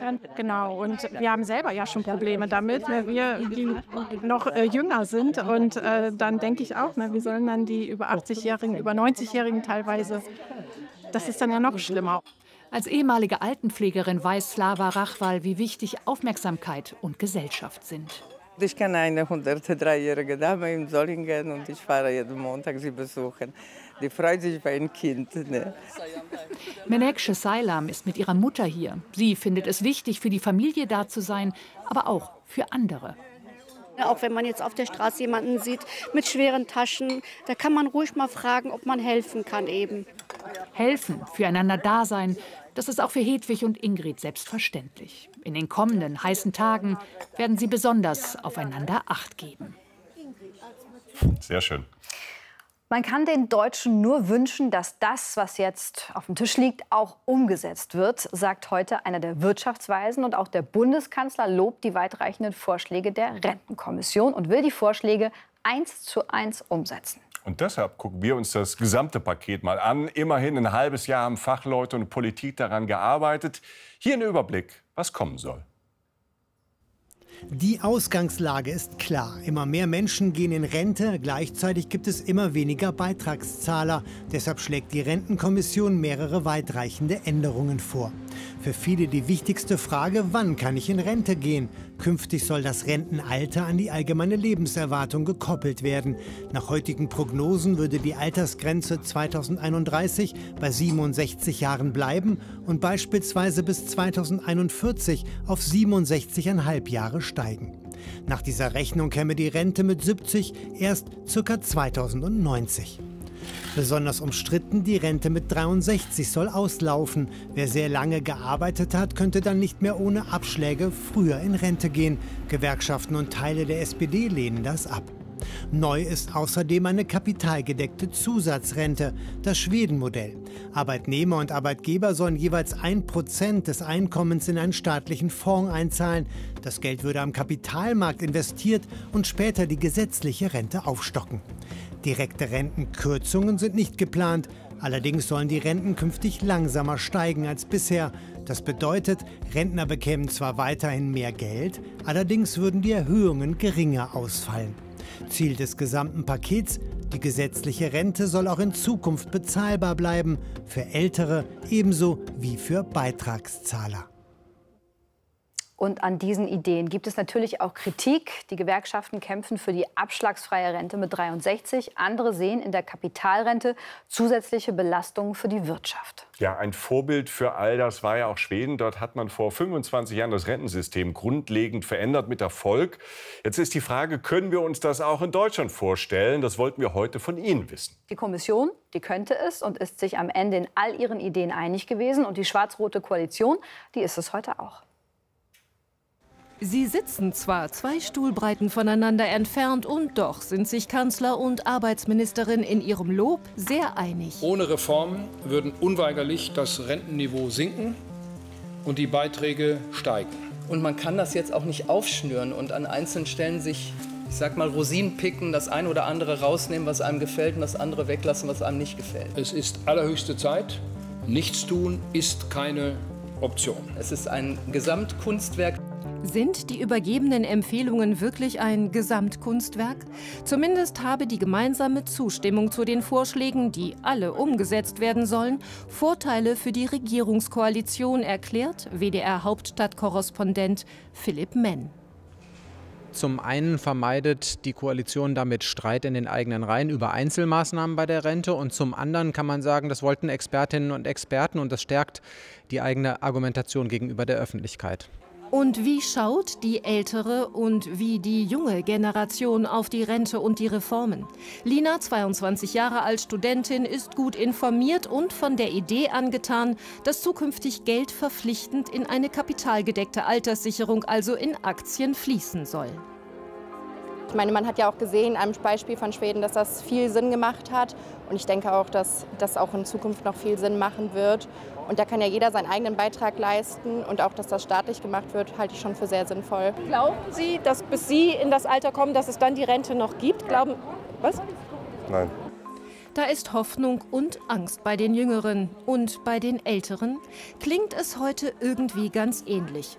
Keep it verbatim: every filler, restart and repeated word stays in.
Genau, und wir haben selber ja schon Probleme damit, ne, wir, die noch äh, jünger sind. Und äh, dann denke ich auch, ne, wie sollen dann die über achtzig-Jährigen, über neunzig-Jährigen teilweise, das ist dann ja noch schlimmer. Als ehemalige Altenpflegerin weiß Slava Rachwal, wie wichtig Aufmerksamkeit und Gesellschaft sind. Ich kenne eine hundertdreijährige Dame in Solingen und ich fahre jeden Montag sie besuchen. Die freut sich bei einem Kind. Ne? Menekşe Saylam ist mit ihrer Mutter hier. Sie findet es wichtig, für die Familie da zu sein, aber auch für andere. Auch wenn man jetzt auf der Straße jemanden sieht mit schweren Taschen, da kann man ruhig mal fragen, ob man helfen kann eben. Helfen, füreinander da sein, das ist auch für Hedwig und Ingrid selbstverständlich. In den kommenden heißen Tagen werden sie besonders aufeinander Acht geben. Sehr schön. Man kann den Deutschen nur wünschen, dass das, was jetzt auf dem Tisch liegt, auch umgesetzt wird, sagt heute einer der Wirtschaftsweisen. Und auch der Bundeskanzler lobt die weitreichenden Vorschläge der Rentenkommission und will die Vorschläge eins zu eins umsetzen. Und deshalb gucken wir uns das gesamte Paket mal an. Immerhin ein halbes Jahr haben Fachleute und Politik daran gearbeitet. Hier ein Überblick, was kommen soll. Die Ausgangslage ist klar. Immer mehr Menschen gehen in Rente. Gleichzeitig gibt es immer weniger Beitragszahler. Deshalb schlägt die Rentenkommission mehrere weitreichende Änderungen vor. Für viele die wichtigste Frage, wann kann ich in Rente gehen? Künftig soll das Rentenalter an die allgemeine Lebenserwartung gekoppelt werden. Nach heutigen Prognosen würde die Altersgrenze zweitausendeinunddreißig bei siebenundsechzig Jahren bleiben und beispielsweise bis zweitausendeinundvierzig auf siebenundsechzig Komma fünf Jahre steigen. Nach dieser Rechnung käme die Rente mit siebzig erst ca. zweitausendneunzig. Besonders umstritten, die Rente mit dreiundsechzig soll auslaufen. Wer sehr lange gearbeitet hat, könnte dann nicht mehr ohne Abschläge früher in Rente gehen. Gewerkschaften und Teile der S P D lehnen das ab. Neu ist außerdem eine kapitalgedeckte Zusatzrente, das Schweden-Modell. Arbeitnehmer und Arbeitgeber sollen jeweils ein Prozent des Einkommens in einen staatlichen Fonds einzahlen. Das Geld würde am Kapitalmarkt investiert und später die gesetzliche Rente aufstocken. Direkte Rentenkürzungen sind nicht geplant. Allerdings sollen die Renten künftig langsamer steigen als bisher. Das bedeutet, Rentner bekämen zwar weiterhin mehr Geld, allerdings würden die Erhöhungen geringer ausfallen. Ziel des gesamten Pakets: die gesetzliche Rente soll auch in Zukunft bezahlbar bleiben, für Ältere ebenso wie für Beitragszahler. Und an diesen Ideen gibt es natürlich auch Kritik. Die Gewerkschaften kämpfen für die abschlagsfreie Rente mit dreiundsechzig. Andere sehen in der Kapitalrente zusätzliche Belastungen für die Wirtschaft. Ja, ein Vorbild für all das war ja auch Schweden. Dort hat man vor fünfundzwanzig Jahren das Rentensystem grundlegend verändert mit Erfolg. Jetzt ist die Frage, können wir uns das auch in Deutschland vorstellen? Das wollten wir heute von Ihnen wissen. Die Kommission, die könnte es und ist sich am Ende in all ihren Ideen einig gewesen. Und die schwarz-rote Koalition, die ist es heute auch. Sie sitzen zwar zwei Stuhlbreiten voneinander entfernt, und doch sind sich Kanzler und Arbeitsministerin in ihrem Lob sehr einig. Ohne Reformen würden unweigerlich das Rentenniveau sinken und die Beiträge steigen. Und man kann das jetzt auch nicht aufschnüren und an einzelnen Stellen sich, ich sag mal, Rosinen picken, das eine oder andere rausnehmen, was einem gefällt, und das andere weglassen, was einem nicht gefällt. Es ist allerhöchste Zeit. Nichtstun ist keine Option. Es ist ein Gesamtkunstwerk. Sind die übergebenen Empfehlungen wirklich ein Gesamtkunstwerk? Zumindest habe die gemeinsame Zustimmung zu den Vorschlägen, die alle umgesetzt werden sollen, Vorteile für die Regierungskoalition, erklärt W D R-Hauptstadtkorrespondent Philipp Menn. Zum einen vermeidet die Koalition damit Streit in den eigenen Reihen über Einzelmaßnahmen bei der Rente. Und zum anderen kann man sagen, das wollten Expertinnen und Experten, und das stärkt die eigene Argumentation gegenüber der Öffentlichkeit. Und wie schaut die ältere und wie die junge Generation auf die Rente und die Reformen? Lina, zweiundzwanzig Jahre alt, Studentin, ist gut informiert und von der Idee angetan, dass zukünftig Geld verpflichtend in eine kapitalgedeckte Alterssicherung, also in Aktien, fließen soll. Ich meine, man hat ja auch gesehen am Beispiel von Schweden, dass das viel Sinn gemacht hat. Und ich denke auch, dass das auch in Zukunft noch viel Sinn machen wird. Und da kann ja jeder seinen eigenen Beitrag leisten. Und auch, dass das staatlich gemacht wird, halte ich schon für sehr sinnvoll. Glauben Sie, dass bis Sie in das Alter kommen, dass es dann die Rente noch gibt? Glauben, was? Nein. Da ist Hoffnung und Angst bei den Jüngeren. Und bei den Älteren klingt es heute irgendwie ganz ähnlich.